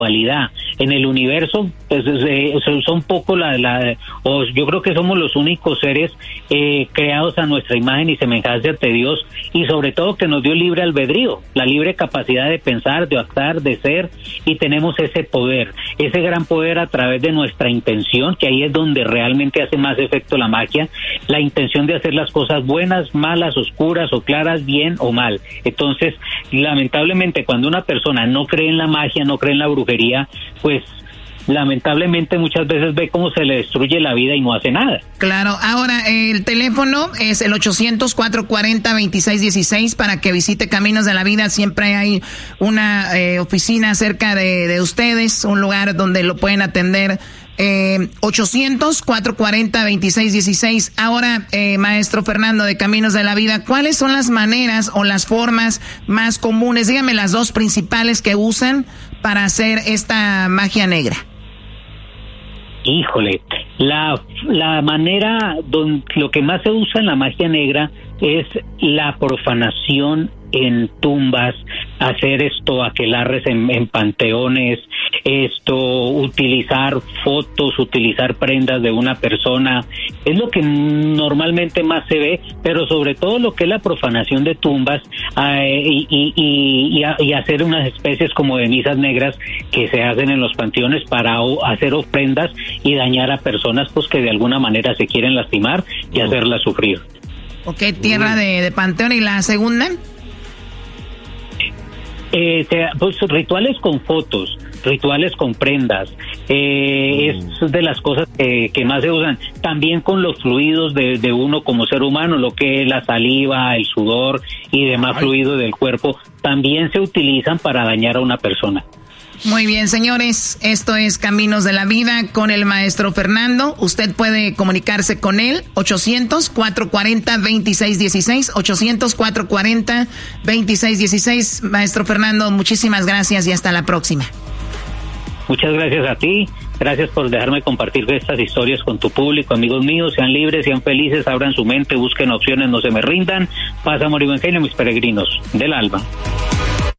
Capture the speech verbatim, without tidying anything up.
En el universo, pues eh, son poco la, la o yo creo que somos los únicos seres eh, creados a nuestra imagen y semejanza ante Dios, y sobre todo que nos dio libre albedrío, la libre capacidad de pensar, de actuar, de ser, y tenemos ese poder, ese gran poder a través de nuestra intención, que ahí es donde realmente hace más efecto la magia, la intención de hacer las cosas buenas, malas, oscuras o claras, bien o mal. Entonces, lamentablemente, cuando una persona no cree en la magia, no cree en la brujería, pues lamentablemente muchas veces ve cómo se le destruye la vida y no hace nada. Claro, ahora el teléfono es el ochocientos, cuatrocientos cuarenta, veintiséis dieciséis para que visite Caminos de la Vida. Siempre hay una eh, oficina cerca de, de ustedes, un lugar donde lo pueden atender. Eh, ochocientos, cuatrocientos cuarenta, veintiséis dieciséis. Ahora, eh, maestro Fernando de Caminos de la Vida, ¿cuáles son las maneras o las formas más comunes? Dígame las dos principales que usan para hacer esta magia negra. Híjole, la, la manera, donde, lo que más se usa en la magia negra es la profanación en tumbas, hacer esto, aquelarres en, en panteones, esto, utilizar fotos, utilizar prendas de una persona, es lo que normalmente más se ve, pero sobre todo lo que es la profanación de tumbas eh, y, y, y, y hacer unas especies como de misas negras que se hacen en los panteones para hacer ofrendas y dañar a personas pues que de alguna manera se quieren lastimar y hacerlas sufrir. Ok, tierra de, de panteón. ¿Y la segunda? Eh, pues rituales con fotos, rituales con prendas, eh, mm. es de las cosas que, que más se usan. También con los fluidos de, de uno como ser humano, lo que es la saliva, el sudor y demás Ay. fluidos del cuerpo, también se utilizan para dañar a una persona. Muy bien, señores, esto es Caminos de la Vida con el maestro Fernando. Usted puede comunicarse con él, ochocientos, cuatrocientos cuarenta, veintiséis dieciséis, ochocientos, cuatrocientos cuarenta, veintiséis dieciséis. Maestro Fernando, muchísimas gracias y hasta la próxima. Muchas gracias a ti, gracias por dejarme compartir estas historias con tu público, amigos míos. Sean libres, sean felices, abran su mente, busquen opciones, no se me rindan. Paz, amor y evangelio, mis peregrinos del alma.